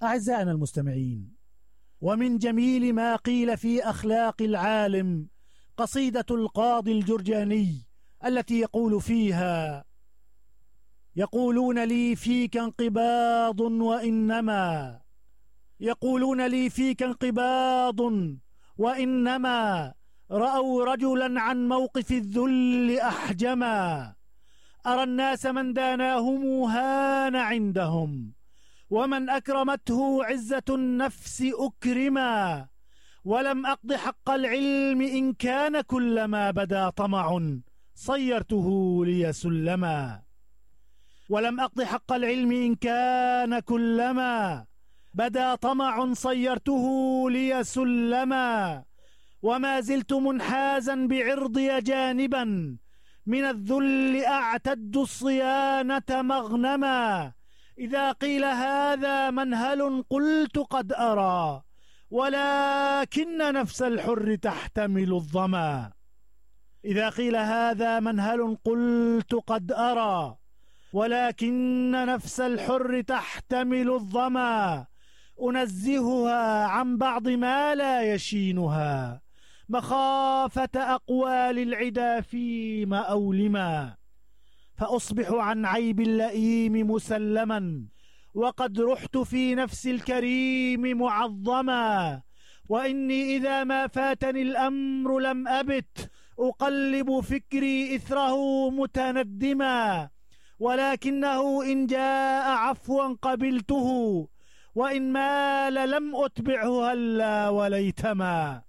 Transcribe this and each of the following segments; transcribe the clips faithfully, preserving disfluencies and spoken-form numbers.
أعزائنا المستمعين، ومن جميل ما قيل في أخلاق العالم قصيدة القاضي الجرجاني التي يقول فيها: يقولون لي فيك انقباض وإنما يقولون لي فيك انقباض وإنما رأوا رجلا عن موقف الذل أحجما. أرى الناس من داناهم هان عندهم، ومن أكرمته عزة النفس أكرما. ولم أقض حق العلم إن كان كلما بدا طمع صيرته لي سلما. ولم أقض حق العلم إن كان كلما بدا طمع صيرته لي سلما. وما زلت منحازا بعرضي جانبا من الذل أعتد الصيانة مغنما. إذا قيل هذا منهل قلت قد أرى، ولكن نفس الحر تحتمل الظما. إذا قيل هذا منهل قلت قد أرى، ولكن نفس الحر تحتمل الظما. أنزهها عن بعض ما لا يشينها، مخافة أقوال العدا فيما أولما. فأصبح عن عيب اللئيم مسلما، وقد رحت في نفس الكريم معظما. وإني إذا ما فاتني الأمر لم أبت أقلب فكري إثره متندما. ولكنه إن جاء عفوا قبلته، وإن مال لم أتبعه هلا وليتما.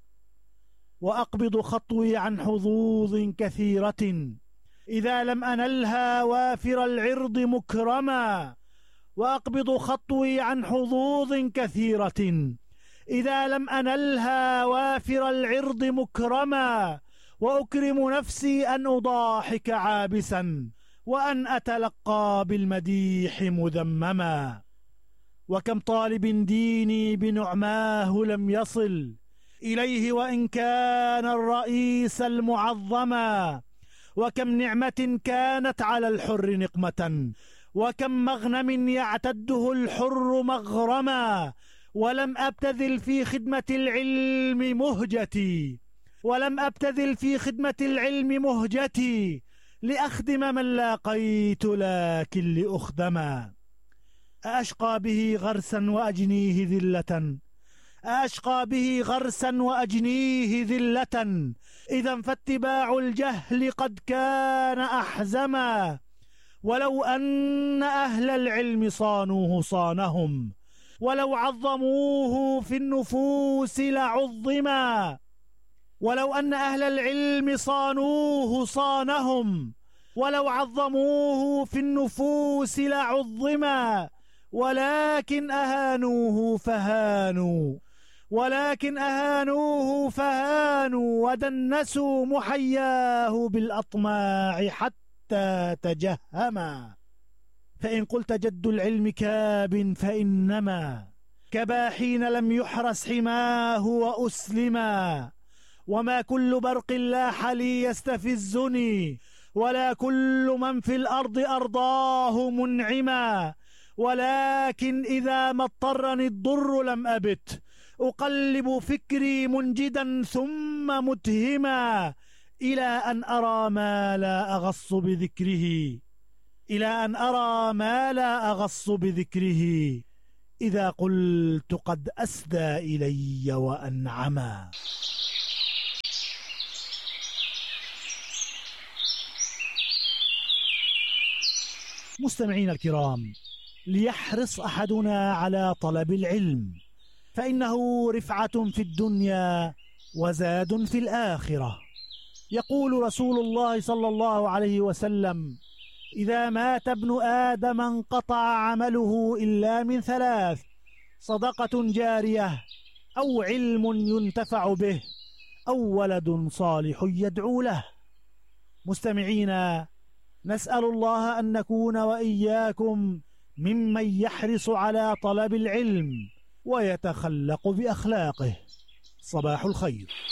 وأقبض خطوي عن حظوظ كثيرة إذا لم أنلها وافر العرض مكرما. وأقبض خطوي عن حظوظ كثيرة إذا لم أنلها وافر العرض مكرما. وأكرم نفسي أن أضاحك عابسا، وأن أتلقى بالمديح مذمما. وكم طالب ديني بنعماه لم يصل إليه وإن كان الرئيس المعظما. وكم نعمة كانت على الحر نقمة، وكم مغنم يعتده الحر مغرما. ولم أبتذل في خدمة العلم مهجتي ولم أبتذل في خدمة العلم مهجتي لأخدم من لاقيت لكن لأخدما. أشقى به غرسا وأجنيه ذلة أشقى به غرسا وأجنيه ذلة إذا فاتباع الجهل قد كان أحزما. ولو أن أهل العلم صانوه صانهم، ولو عظموه في النفوس لعظما. ولو أن أهل العلم صانوه صانهم، ولو عظموه في النفوس لعظما. ولكن أهانوه فهانوا ولكن أهانوه فهانوا ودنسوا محياه بالأطماع حتى تجهما. فإن قلت جد العلم كاب فإنما كبا حين لم يحرس حماه وأسلما. وما كل برق لاح لي يستفزني، ولا كل من في الأرض أرضاه منعما. ولكن إذا ما اضطرني الضر لم أبت أقلب فكري منجدا ثم متهما، إلى أن أرى ما لا أغص بذكره إلى أن أرى ما لا أغص بذكره إذا قلت قد أسدى إلي وأنعما. مستمعين الكرام، ليحرص أحدنا على طلب العلم، فإنه رفعة في الدنيا وزاد في الآخرة. يقول رسول الله صلى الله عليه وسلم: إذا مات ابن آدم انقطع عمله إلا من ثلاث: صدقة جارية، أو علم ينتفع به، أو ولد صالح يدعو له. مستمعينا، نسأل الله أن نكون وإياكم ممن يحرص على طلب العلم ويتخلق بأخلاقه. صباح الخير.